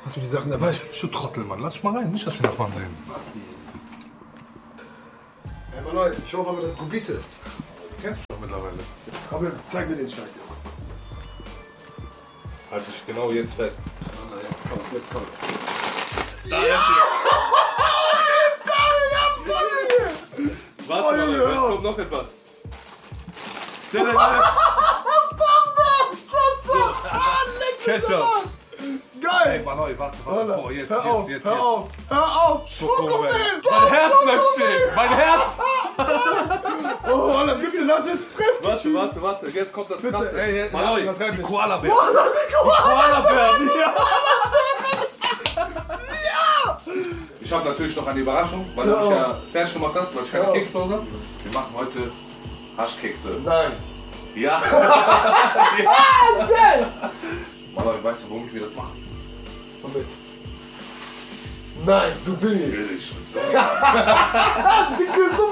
Hast du die Sachen dabei? Du Trottel, Mann. Lass dich mal rein. Nicht, dass die Nachbarn sehen. Basti. Hey, Mann, ich hoffe aber, das ist Gubite. Du kennst mich doch mittlerweile. Komm, zeig mir den Scheiß jetzt. Halt dich genau jetzt fest. Na, jetzt kommt's. Da ist es. Warte mal, jetzt kommt noch etwas. Ketchup. Geil! Ey, Mann, warte. Boah, jetzt. Hör auf! Schokomel. Mein Herz bleibt stehen. Mein Herz. Oh, Alter, bitte lass jetzt fressen! Warte. Jetzt kommt das Bitte, Krasse. ey, Mann, übertreib die nicht. Koala-Bär. Oh, Koala-Bär. Ja. Ich habe natürlich noch eine Überraschung, weil du mich ja fertig gemacht hast, weil ich keine Kekse habe. Wir machen heute Haschkekse. Nein! Ja. Geil! Mann, weißt du, womit wir das machen? Womit? Nein, so billig! Billig. Dicke, so